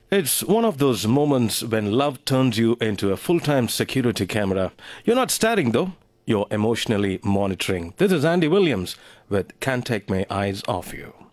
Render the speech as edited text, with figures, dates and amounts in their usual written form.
It's one of those moments when love turns you into a full time security camera. You're not staring though, you're emotionally monitoring. This is Andy Williams with Can't Take My Eyes Off You.